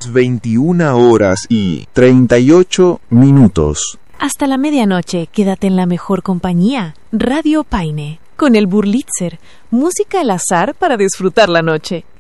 21:38. Hasta la medianoche, quédate en la mejor compañía. Radio Paine, con el Burlitzer, música al azar para disfrutar la noche.